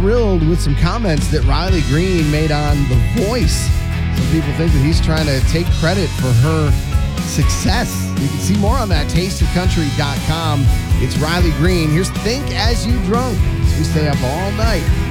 thrilled with some comments that Riley Green made on The Voice. Some people think that he's trying to take credit for her success. You can see more on that, tasteofcountry.com. It's Riley Green. Here's Think As You Drunk. So we stay up all night